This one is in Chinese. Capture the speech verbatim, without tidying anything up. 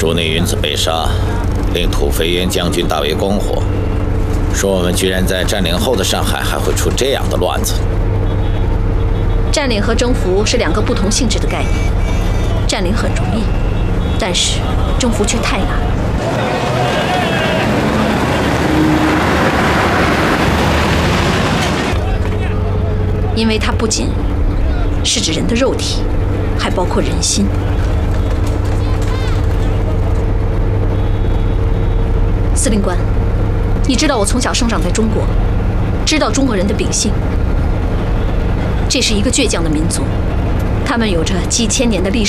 主内云子被杀，令土肥原将军大为光火，说我们居然在占领后的上海还会出这样的乱子。 占领和征服是两个不同性质的概念，占领很容易，但是征服却太难。因为它不仅是指人的肉体，还包括人心。司令官，你知道我从小生长在中国，知道中国人的秉性。这是一个倔强的民族，他们有着几千年的历史。